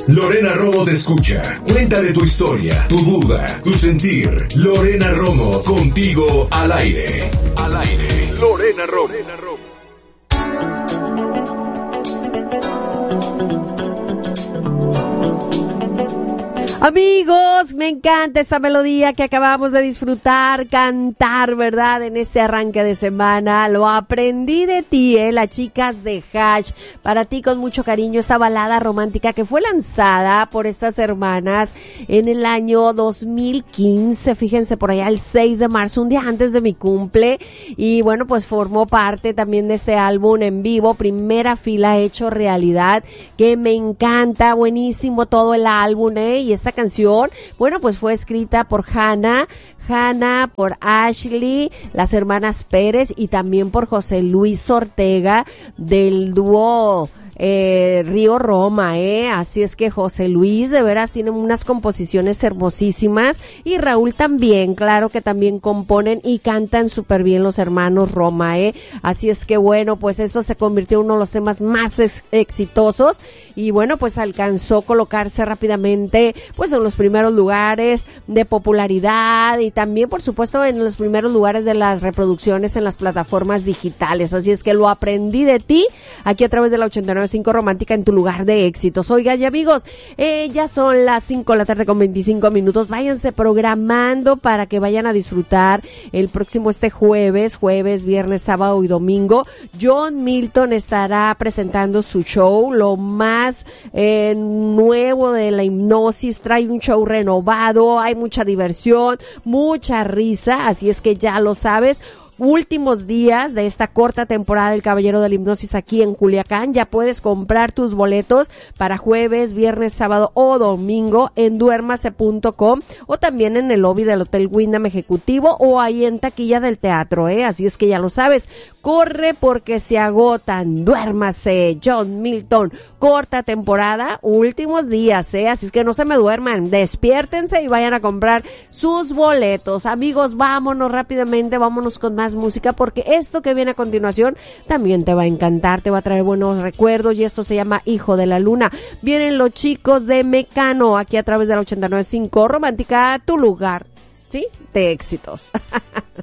Lorena Romo te escucha. Cuéntale tu historia, tu duda, tu sentir. Lorena Romo, contigo al aire. Al aire. Lorena Romo. Amigos, me encanta esta melodía que acabamos de disfrutar, cantar, ¿verdad? En este arranque de semana. Lo aprendí de ti, las chicas de Hash. Para ti con mucho cariño esta balada romántica que fue lanzada por estas hermanas en el año 2015. Fíjense, por allá el 6 de marzo, un día antes de mi cumple. Y bueno, pues formó parte también de este álbum en vivo, Primera Fila hecho realidad, que me encanta, buenísimo todo el álbum, y esta canción, bueno, pues fue escrita por Hannah, por Ashley, las hermanas Pérez y también por José Luis Ortega del dúo Río Roma, así es que José Luis de veras tiene unas composiciones hermosísimas y Raúl también, claro que también componen y cantan súper bien los hermanos Roma, así es que bueno, pues esto se convirtió en uno de los temas más exitosos y bueno, pues alcanzó colocarse rápidamente pues en los primeros lugares de popularidad y también por supuesto en los primeros lugares de las reproducciones en las plataformas digitales, así es que lo aprendí de ti aquí a través de la 89.5 Romántica en tu lugar de éxitos. Oigan, y amigos, ya son las 5 de la tarde con 25 minutos. Váyanse programando para que vayan a disfrutar el próximo jueves, viernes, sábado y domingo. John Milton estará presentando su show, lo más nuevo de la hipnosis. Trae un show renovado, hay mucha diversión, mucha risa, así es que ya lo sabes. Últimos días de esta corta temporada del Caballero de la Hipnosis aquí en Culiacán. Ya puedes comprar tus boletos para jueves, viernes, sábado o domingo en duérmase.com o también en el lobby del Hotel Wyndham Ejecutivo o ahí en taquilla del teatro, así es que ya lo sabes, corre porque se agotan. Duérmase, John Milton, corta temporada, últimos días, así es que no se me duerman, despiértense y vayan a comprar sus boletos. Amigos, vámonos rápidamente, vámonos con más música porque esto que viene a continuación también te va a encantar, te va a traer buenos recuerdos y esto se llama Hijo de la Luna. Vienen los chicos de Mecano aquí a través de la 89.5 Romántica, tu lugar, ¿sí? De éxitos.